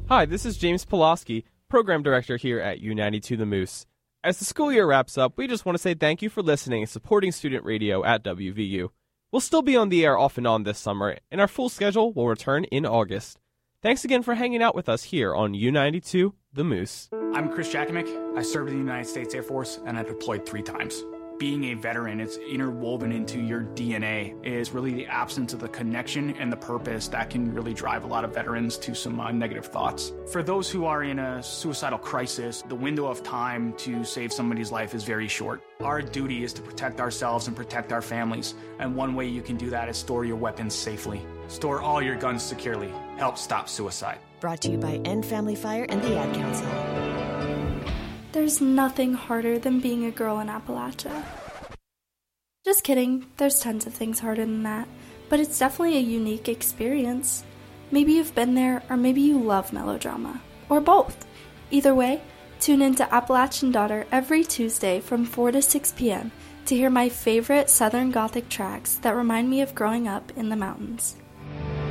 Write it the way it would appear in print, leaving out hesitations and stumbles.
Hi, this is James Pulaski, Program Director here at U92 The Moose. As the school year wraps up, we just want to say thank you for listening and supporting student radio at WVU. We'll still be on the air off and on this summer, and our full schedule will return in August. Thanks again for hanging out with us here on U92 The Moose. I'm Chris Jakimick. I served in the United States Air Force, and I deployed 3 times. Being a veteran, it's interwoven into your DNA, is really the absence of the connection and the purpose that can really drive a lot of veterans to some negative thoughts. For those who are in a suicidal crisis, the window of time to save somebody's life is very short. Our duty is to protect ourselves and protect our families, and one way you can do that is store your weapons safely. Store all your guns securely. Help stop suicide. Brought to you by End Family Fire and the Ad Council. There's nothing harder than being a girl in Appalachia. Just kidding, there's tons of things harder than that, but it's definitely a unique experience. Maybe you've been there, or maybe you love melodrama, or both. Either way, tune in to Appalachian Daughter every Tuesday from 4 to 6 p.m. to hear my favorite Southern Gothic tracks that remind me of growing up in the mountains.